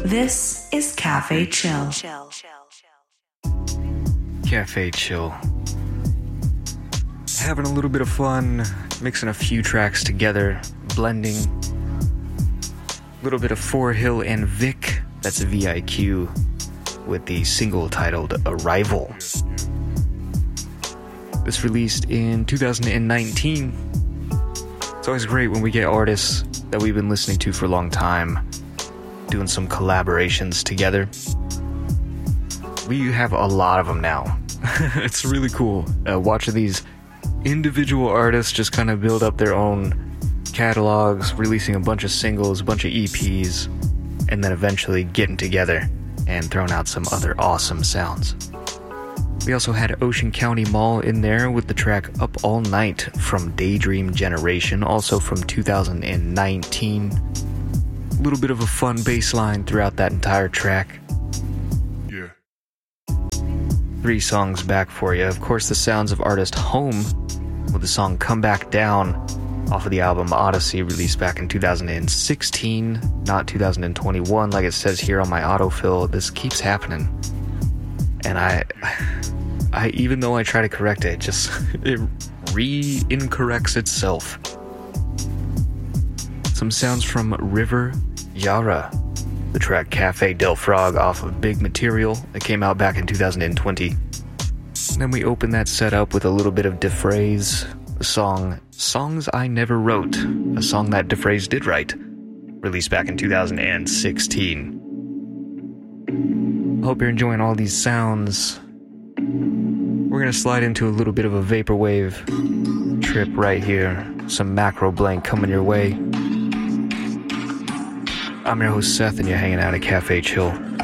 This is Cafe Chill. Cafe Chill. Having a little bit of fun, mixing a few tracks together, blending. A little bit of Four Hill and Vic, that's VIQ, with the single titled Arrival. This released in 2019. It's always great when we get artists that we've been listening to for a long time doing some collaborations together. We have a lot of them now. It's really cool watching these individual artists just kind of build up their own catalogs, releasing a bunch of singles, a bunch of EPs, and then eventually getting together and throwing out some other awesome sounds. We also had Ocean County Mall in there with the track Up All Night from Daydream Generation, also from 2019. A little bit of a fun bass line throughout that entire track. Yeah. 3 songs back for you. Of course, the sounds of artist Home with the song Come Back Down off of the album Odyssey, released back in 2016, not 2021 like it says here on my autofill. This keeps happening. And I even though I try to correct it, it re-incorrects itself. Some sounds from River Yara, the track Cafe Del Frog off of Big Material that came out back in 2020. And then we open that set up with a little bit of DeFraze, the song Songs I Never Wrote, a song that DeFraze did write, released back in 2016. Hope you're enjoying all these sounds. We're going to slide into a little bit of a vaporwave trip right here. Some Macro Blank coming your way. I'm your host Seth, and you're hanging out at Cafe Chill.